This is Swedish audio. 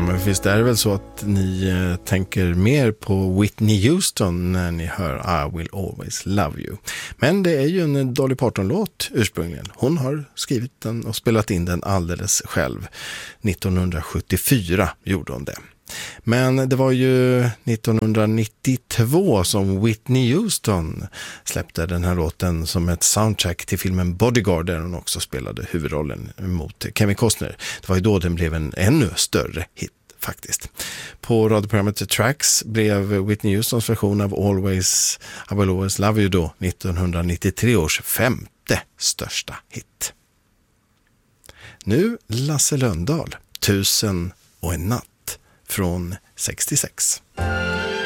Men visst är det väl så att ni tänker mer på Whitney Houston när ni hör I Will Always Love You. Men det är ju en Dolly Parton-låt ursprungligen. Hon har skrivit den och spelat in den alldeles själv. 1974 gjorde hon det. Men det var ju 1992 som Whitney Houston släppte den här låten som ett soundtrack till filmen Bodyguard, där hon också spelade huvudrollen mot Kevin Costner. Det var ju då den blev en ännu större hit faktiskt. På radioprogrammet Tracks blev Whitney Houstons version av I Will Always Love You då 1993 års 5:e största hit. Nu Lasse Lönndahl, 1001 natt från 66.